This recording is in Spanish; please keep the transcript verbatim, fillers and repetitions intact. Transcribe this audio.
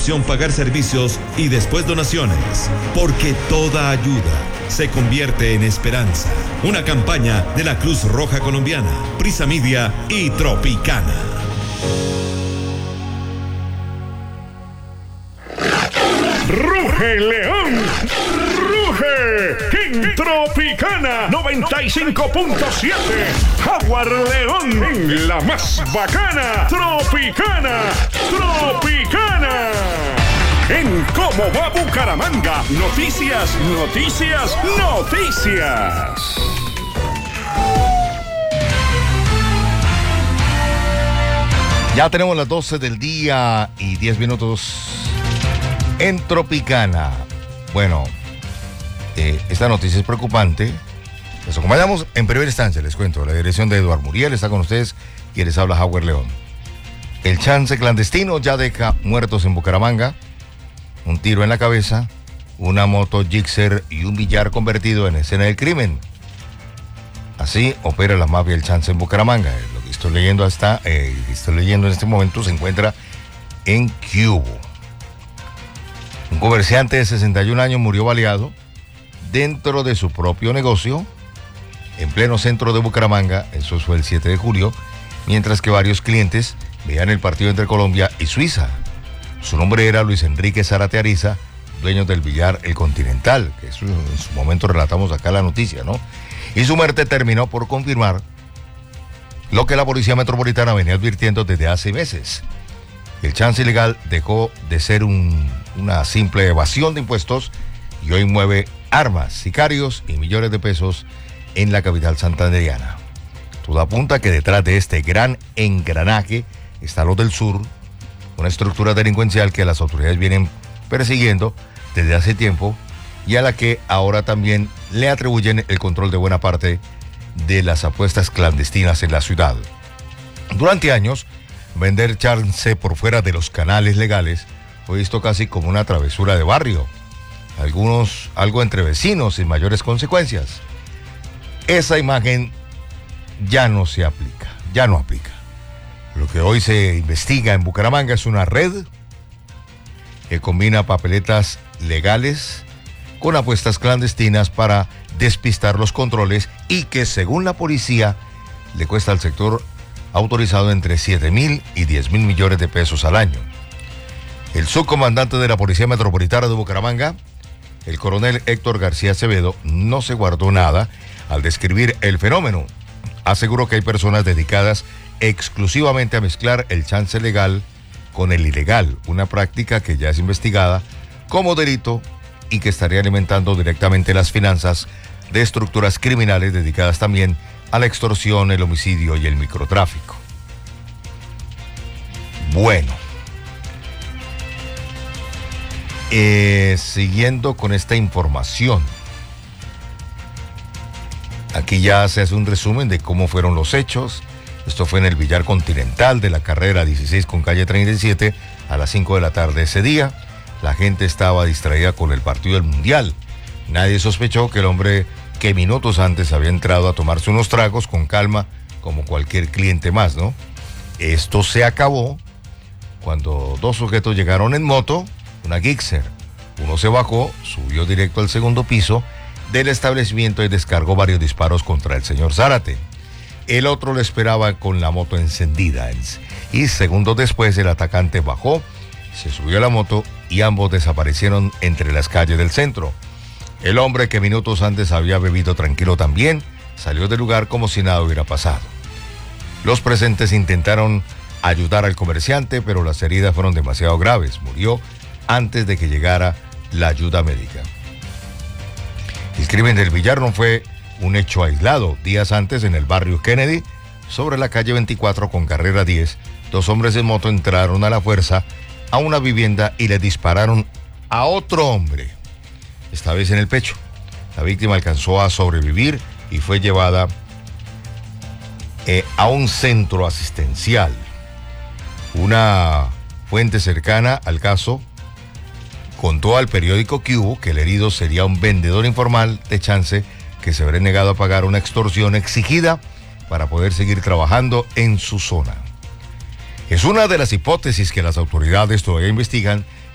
opción pagar servicios y después donaciones, porque toda ayuda se convierte en esperanza. Una campaña de la Cruz Roja Colombiana, Prisa Media y Tropicana. ¡Ruge el león! ¡Ruge! En Tropicana noventa y cinco punto siete. Jaguar León en la más bacana. Tropicana. Tropicana. En Cómo va Bucaramanga. Noticias, noticias, noticias. Ya tenemos las doce del día y diez minutos en Tropicana. Bueno, eh, esta noticia es preocupante. Les acompañamos en primera instancia, les cuento. La dirección de Eduardo Muriel está con ustedes y les habla Jaguar León. El chance clandestino ya deja muertos en Bucaramanga. Un tiro en la cabeza, una moto Gixxer y un billar convertido en escena del crimen. Así opera la mafia del chance en Bucaramanga. Lo que estoy leyendo hasta, eh, estoy leyendo en este momento se encuentra en Cubo. Un comerciante de sesenta y un años murió baleado dentro de su propio negocio en pleno centro de Bucaramanga. Eso fue el siete de julio, mientras que varios clientes veían el partido entre Colombia y Suiza. Su nombre era Luis Enrique Zárate Ariza, dueño del billar El Continental, que eso en su momento relatamos acá la noticia, ¿no? Y su muerte terminó por confirmar lo que la Policía Metropolitana venía advirtiendo desde hace meses. El chance ilegal dejó de ser un, una simple evasión de impuestos y hoy mueve armas, sicarios y millones de pesos en la capital santandereana. Todo apunta que detrás de este gran engranaje está lo del sur, una estructura delincuencial que las autoridades vienen persiguiendo desde hace tiempo y a la que ahora también le atribuyen el control de buena parte de las apuestas clandestinas en la ciudad. Durante años, vender chance por fuera de los canales legales fue visto casi como una travesura de barrio, algunos algo entre vecinos sin mayores consecuencias. Esa imagen ya no se aplica, ya no aplica. Lo que hoy se investiga en Bucaramanga es una red que combina papeletas legales con apuestas clandestinas para despistar los controles y que, según la policía, le cuesta al sector autorizado entre siete mil y diez mil millones de pesos al año. El subcomandante de la Policía Metropolitana de Bucaramanga, el coronel Héctor García Acevedo, no se guardó nada al describir el fenómeno. Aseguró que hay personas dedicadas exclusivamente a mezclar el chance legal con el ilegal, una práctica que ya es investigada como delito y que estaría alimentando directamente las finanzas de estructuras criminales dedicadas también a la extorsión, el homicidio y el microtráfico. Bueno, eh, siguiendo con esta información, aquí ya se hace un resumen de cómo fueron los hechos. Esto fue en el billar Continental de la carrera dieciséis con calle treinta y siete a las cinco de la tarde ese día. La gente estaba distraída con el partido del Mundial. Nadie sospechó que el hombre que minutos antes había entrado a tomarse unos tragos con calma, como cualquier cliente más, ¿no? Esto se acabó cuando dos sujetos llegaron en moto, una Gixxer. Uno se bajó, subió directo al segundo piso del establecimiento y descargó varios disparos contra el señor Zárate. El otro lo esperaba con la moto encendida y segundos después el atacante bajó, se subió a la moto y ambos desaparecieron entre las calles del centro. El hombre, que minutos antes había bebido tranquilo también, salió del lugar como si nada hubiera pasado. Los presentes intentaron ayudar al comerciante, pero las heridas fueron demasiado graves. Murió antes de que llegara la ayuda médica. El crimen del billar no fue un hecho aislado. Días antes, en el barrio Kennedy, sobre la calle veinticuatro con carrera diez, dos hombres en moto entraron a la fuerza a una vivienda y le dispararon a otro hombre, esta vez en el pecho. La víctima alcanzó a sobrevivir y fue llevada eh, a un centro asistencial. Una fuente cercana al caso contó al periódico Cubo que el herido sería un vendedor informal de chance que se habría negado a pagar una extorsión exigida para poder seguir trabajando en su zona. Es una de las hipótesis que las autoridades todavía investigan